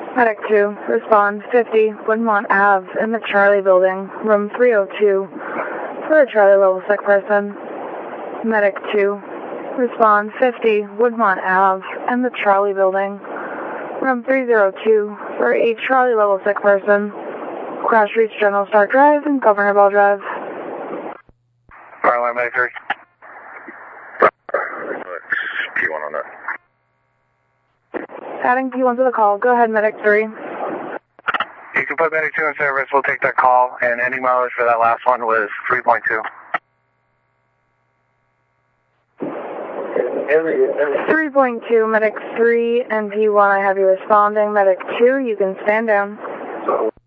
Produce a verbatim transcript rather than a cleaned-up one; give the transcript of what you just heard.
Medic two, respond fifty Woodmont Ave in the Charlie building, room three oh two, for a Charlie level sick person. Medic two, respond fifty Woodmont Ave in the Charlie building, room three oh two, for a Charlie level sick person. Crash Reach General Stark Drive and Governor Bell Drive. Fire Medic three. P one on that. Adding P one to the call. Go ahead, Medic three. You can put Medic two in service. We'll take that call. And any mileage for that last one was three point two. three point two, Medic three and P one, I have you responding. Medic two, you can stand down.